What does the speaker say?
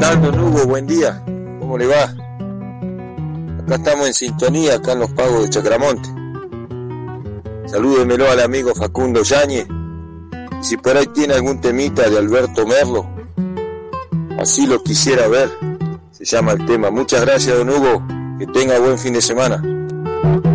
tal, don Hugo? Buen día. ¿Cómo le va? Acá estamos en sintonía, acá en los pagos de Chacramonte. Salúdemelo al amigo Facundo Yáñez. Y si por ahí tiene algún temita de Alberto Merlo, así lo quisiera ver, se llama el tema. Muchas gracias, don Hugo. Que tenga buen fin de semana.